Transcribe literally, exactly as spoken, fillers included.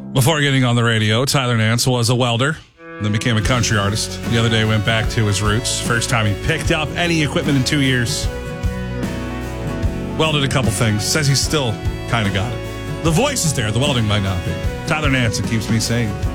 Before getting on the radio, Tyler Nance was a welder, then became a country artist. The other day went back to his roots. First time he picked up any equipment in two years. Welded a couple things. Says he's still kind of got it. The voice is there. The welding might not be. Tyler Nance, it keeps me sane.